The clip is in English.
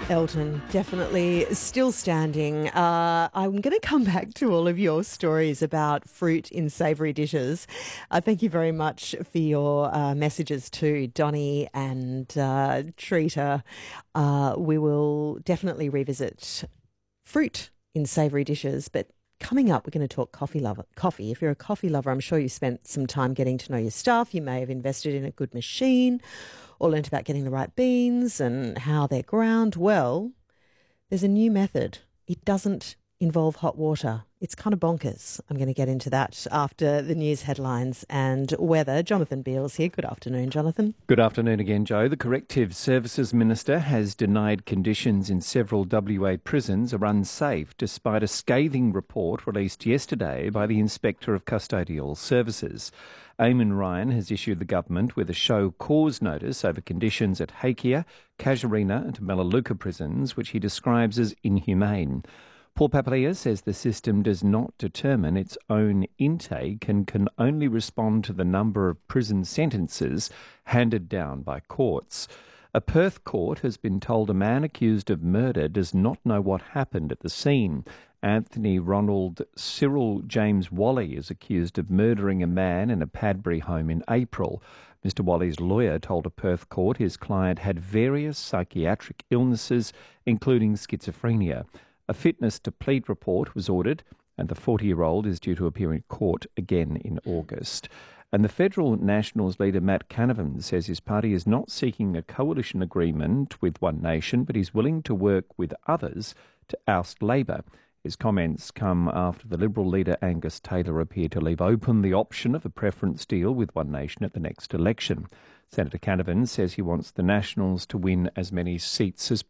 Elton, definitely still standing. I'm going to come back to all of your stories about fruit in savoury dishes. Thank you very much for your messages to Donnie and Treater. We will definitely revisit fruit in savoury dishes, but coming up, we're going to talk coffee. If you're a coffee lover, I'm sure you spent some time getting to know your stuff. You may have invested in a good machine or learnt about getting the right beans and how they're ground. Well, there's a new method. It doesn't involve hot water. It's kind of bonkers. I'm going to get into that after the news headlines and weather. Jonathan Beales here. Good afternoon, Jonathan. Good afternoon again, Joe. The Corrective Services Minister has denied conditions in several WA prisons are unsafe, despite a scathing report released yesterday by the Inspector of Custodial Services. Eamon Ryan has issued the government with a show cause notice over conditions at Hakea, Casuarina and Melaleuca prisons, which he describes as inhumane. Paul Papalia says the system does not determine its own intake and can only respond to the number of prison sentences handed down by courts. A Perth court has been told a man accused of murder does not know what happened at the scene. Anthony Ronald Cyril James Wally is accused of murdering a man in a Padbury home in April. Mr. Wally's lawyer told a Perth court his client had various psychiatric illnesses, including schizophrenia. A fitness to plead report was ordered, and the 40-year-old is due to appear in court again in August. And the Federal Nationals leader Matt Canavan says his party is not seeking a coalition agreement with One Nation, but he's willing to work with others to oust Labor. His comments come after the Liberal leader Angus Taylor appeared to leave open the option of a preference deal with One Nation at the next election. Senator Canavan says he wants the Nationals to win as many seats as